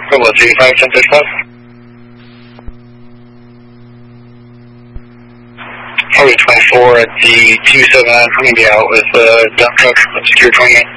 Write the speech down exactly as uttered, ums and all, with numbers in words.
Bravo three five, ten thirty-five. Highway twenty-four at the two seven nine, I'm going to be out with a uh, dump truck, secure twenty-eight.